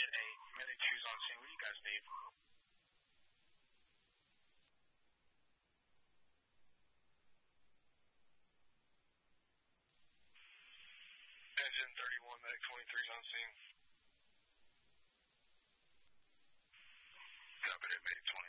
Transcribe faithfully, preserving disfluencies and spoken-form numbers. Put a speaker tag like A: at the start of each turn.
A: Unit eight, Medic two's on scene. What do you guys need? Engine thirty-one, Medic twenty-three's on scene. Copy it, Medic twenty.